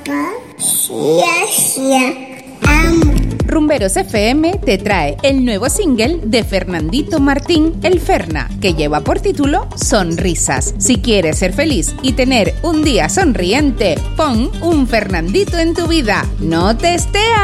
papá. Sí, amo. Rumberos FM te trae el nuevo single de Fernandito Martín, El Ferna, que lleva por título Sonrisas. Si quieres ser feliz y tener un día sonriente, pon un Fernandito en tu vida. ¡No te estés!